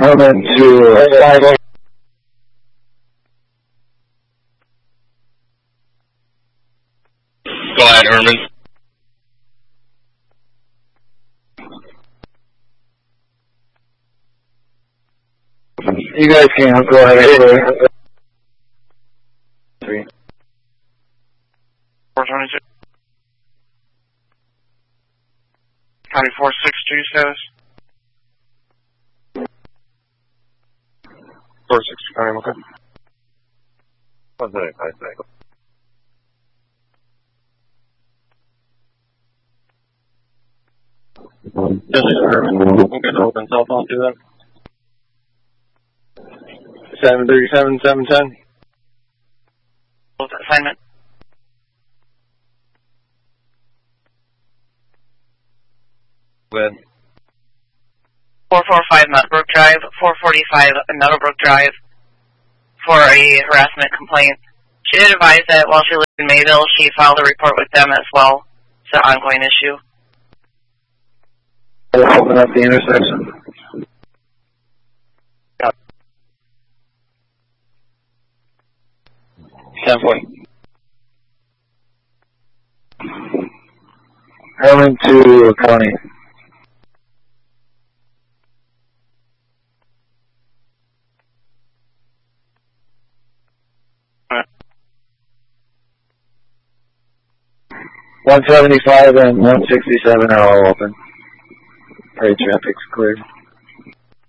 Herman to 5. Go ahead, Herman. You guys can go ahead. 3. 422. County 462 status. 460 County, okay. 175. This is Herman. We'll get an open cell phone to them. 737, 710. Assignment. Go ahead. 445 Meadowbrook Drive, 445 Meadowbrook Drive for a harassment complaint. She did advise that while she lived in Mayville, she filed a report with them as well. It's an ongoing issue. Let's open up the intersection. Yeah. 10-40. Herman to County. Alright. 175 and 167 are all open. Traffic's cleared.